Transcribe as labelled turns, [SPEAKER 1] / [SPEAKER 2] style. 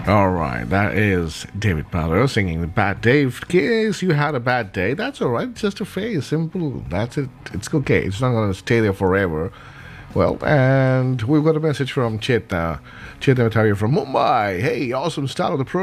[SPEAKER 1] All right, that is David Butler singing the Bad Day. In case you had a bad day, that's all right. It's just a phase. Simple. That's it. It's okay. It's not going to stay there forever. Well, and we've got a message from Chetna. Chetna Matari from Mumbai. Hey, awesome start of the program.